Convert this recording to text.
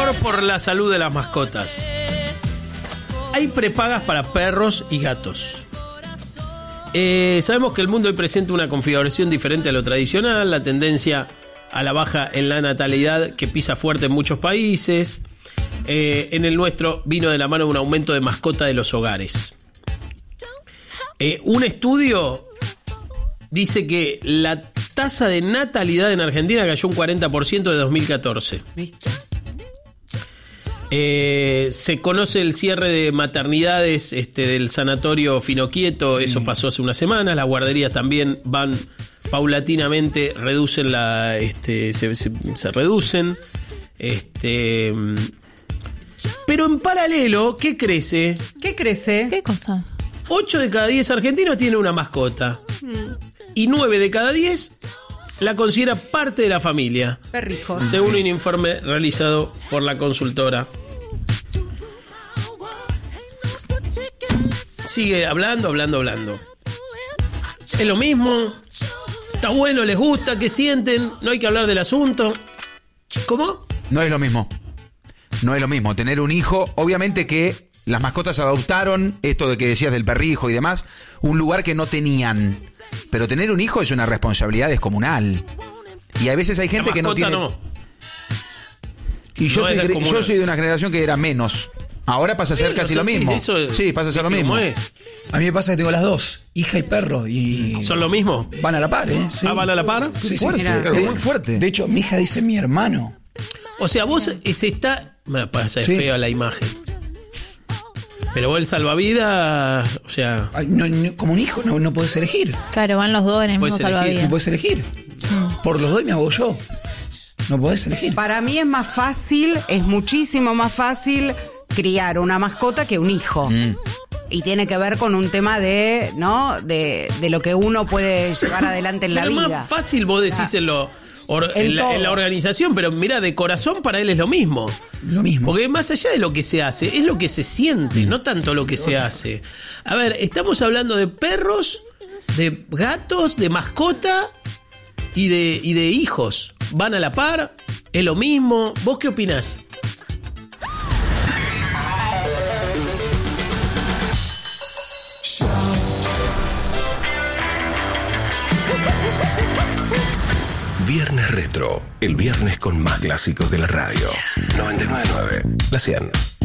Temor por la salud de las mascotas. Hay prepagas para perros y gatos. Sabemos que el mundo hoy presenta una configuración diferente a lo tradicional, la tendencia a la baja en la natalidad que pisa fuerte en muchos países. En el nuestro vino de la mano de un aumento de mascota de los hogares. Un estudio dice que la tasa de natalidad en Argentina cayó un 40% de 2014. ¿Viste? Se conoce el cierre de maternidades del sanatorio Finoquieto, eso pasó hace unas semanas. Las guarderías también van paulatinamente, reducen se reducen. Pero en paralelo, ¿qué crece? ¿Qué crece? ¿Qué cosa? 8 de cada 10 argentinos tienen una mascota. Y 9 de cada 10 la considera parte de la familia. Perrijos. Según un informe realizado por la consultora. Sigue hablando. Es lo mismo. Está bueno, les gusta, ¿qué sienten? No hay que hablar del asunto. ¿Cómo? No es lo mismo. No es lo mismo. Tener un hijo, obviamente que las mascotas adoptaron, esto de que decías del perrijo y demás, un lugar que no tenían. Pero tener un hijo es una responsabilidad descomunal. Y a veces hay gente que no tiene... No. Y yo soy de una generación que era menos. Ahora pasa a ser casi lo mismo. Sí, pasa a ser lo mismo. ¿Cómo es? A mí me pasa que tengo las dos, hija y perro, y ¿son lo mismo? van a la par, ¿eh? Sí. ¿Ah, van a la par? Sí, Fuerte, Mira. es muy fuerte. De hecho, mi hija dice mi hermano. O sea, vos se está... Me pasa, es Sí. fea la imagen. Pero vos el salvavidas, o sea... Ay, como un hijo no puedes elegir. Claro, van los dos en el Puedes mismo elegir, salvavidas. No puedes elegir. Por los dos me hago yo. No podés elegir. Para mí es más fácil, es muchísimo más fácil criar una mascota que un hijo. Y tiene que ver con un tema de, ¿no? De lo que uno puede llevar adelante en la Pero es vida. más fácil vos decís en la organización, pero mira, de corazón para él es lo mismo. Lo mismo. Porque más allá de lo que se hace, es lo que se siente, no tanto lo que se hace. A ver, estamos hablando de perros, de gatos, de mascota y de hijos. ¿Van a la par? ¿Es lo mismo? ¿Vos qué opinás? Viernes Retro, el viernes con más clásicos de la radio. 99.9, la 100.